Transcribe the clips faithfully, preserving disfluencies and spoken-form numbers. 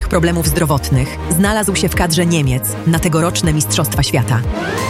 problemów zdrowotnych, znalazł się w kadrze Niemiec na tegoroczne Mistrzostwa Świata.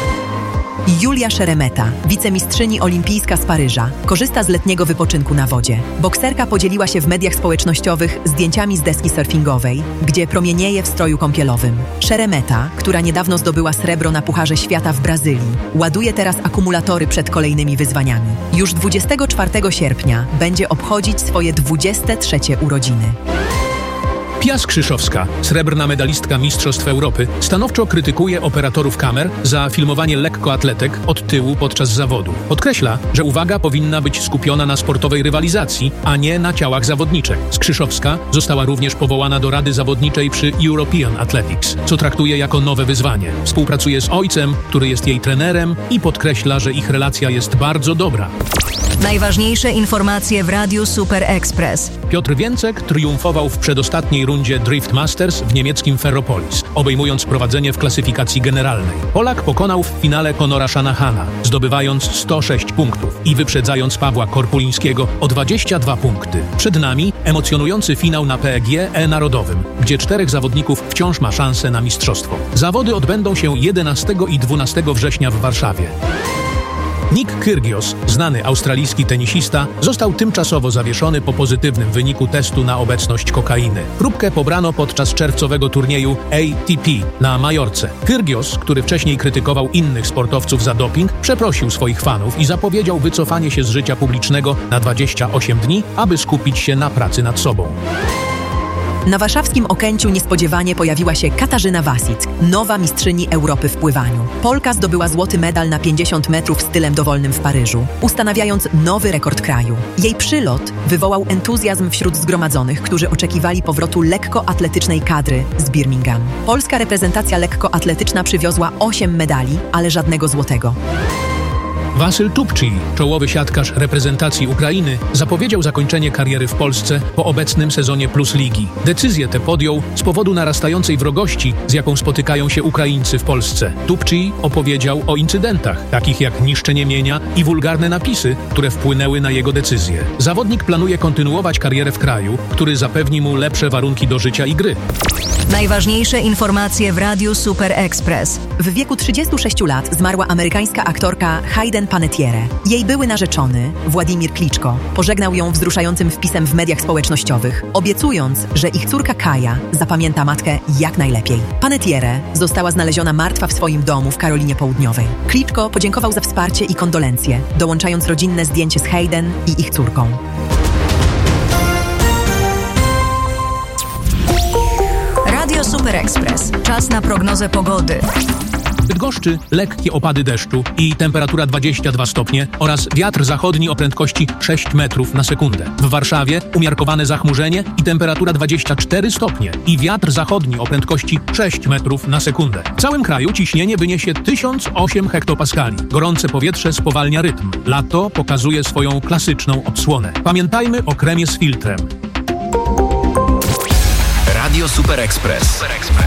Julia Szeremeta, wicemistrzyni olimpijska z Paryża, korzysta z letniego wypoczynku na wodzie. Bokserka podzieliła się w mediach społecznościowych zdjęciami z deski surfingowej, gdzie promienieje w stroju kąpielowym. Szeremeta, która niedawno zdobyła srebro na Pucharze Świata w Brazylii, ładuje teraz akumulatory przed kolejnymi wyzwaniami. Już dwudziestego czwartego sierpnia będzie obchodzić swoje dwudzieste trzecie urodziny. Pia Skrzyszowska, srebrna medalistka Mistrzostw Europy, stanowczo krytykuje operatorów kamer za filmowanie lekkoatletek od tyłu podczas zawodu. Podkreśla, że uwaga powinna być skupiona na sportowej rywalizacji, a nie na ciałach zawodniczek. Skrzyszowska została również powołana do Rady Zawodniczej przy European Athletics, co traktuje jako nowe wyzwanie. Współpracuje z ojcem, który jest jej trenerem i podkreśla, że ich relacja jest bardzo dobra. Najważniejsze informacje w Radiu Super Express. Piotr Więcek triumfował w przedostatniej rundzie Drift Masters w niemieckim Ferropolis, obejmując prowadzenie w klasyfikacji generalnej. Polak pokonał w finale Conora Shanahana, zdobywając sto sześć punktów i wyprzedzając Pawła Korpulińskiego o dwadzieścia dwa punkty. Przed nami emocjonujący finał na P E G E-Narodowym, gdzie czterech zawodników wciąż ma szansę na mistrzostwo. Zawody odbędą się jedenastego i dwunastego września w Warszawie. Nick Kyrgios, znany australijski tenisista, został tymczasowo zawieszony po pozytywnym wyniku testu na obecność kokainy. Próbkę pobrano podczas czerwcowego turnieju A T P na Majorce. Kyrgios, który wcześniej krytykował innych sportowców za doping, przeprosił swoich fanów i zapowiedział wycofanie się z życia publicznego na dwadzieścia osiem dni, aby skupić się na pracy nad sobą. Na warszawskim Okęciu niespodziewanie pojawiła się Katarzyna Wasick, nowa mistrzyni Europy w pływaniu. Polka zdobyła złoty medal na pięćdziesiąt metrów stylem dowolnym w Paryżu, ustanawiając nowy rekord kraju. Jej przylot wywołał entuzjazm wśród zgromadzonych, którzy oczekiwali powrotu lekkoatletycznej kadry z Birmingham. Polska reprezentacja lekkoatletyczna przywiozła osiem medali, ale żadnego złotego. Wasyl Tupczyj, czołowy siatkarz reprezentacji Ukrainy, zapowiedział zakończenie kariery w Polsce po obecnym sezonie Plus Ligi. Decyzję tę podjął z powodu narastającej wrogości, z jaką spotykają się Ukraińcy w Polsce. Tupczyj opowiedział o incydentach, takich jak niszczenie mienia i wulgarne napisy, które wpłynęły na jego decyzję. Zawodnik planuje kontynuować karierę w kraju, który zapewni mu lepsze warunki do życia i gry. Najważniejsze informacje w Radiu Super Express. W wieku trzydziestu sześciu lat zmarła amerykańska aktorka Hayden Panettiere. Jej były narzeczony, Władimir Kliczko, pożegnał ją wzruszającym wpisem w mediach społecznościowych, obiecując, że ich córka Kaja zapamięta matkę jak najlepiej. Panettiere została znaleziona martwa w swoim domu w Karolinie Południowej. Kliczko podziękował za wsparcie i kondolencje, dołączając rodzinne zdjęcie z Hayden i ich córką. Radio Super Express. Czas na prognozę pogody. W Bydgoszczy lekkie opady deszczu i temperatura dwadzieścia dwa stopnie oraz wiatr zachodni o prędkości sześć metrów na sekundę. W Warszawie umiarkowane zachmurzenie i temperatura dwadzieścia cztery stopnie i wiatr zachodni o prędkości sześć metrów na sekundę. W całym kraju ciśnienie wyniesie tysiąc osiem hektopaskali. Gorące powietrze spowalnia rytm. Lato pokazuje swoją klasyczną odsłonę. Pamiętajmy o kremie z filtrem. Radio Super Express.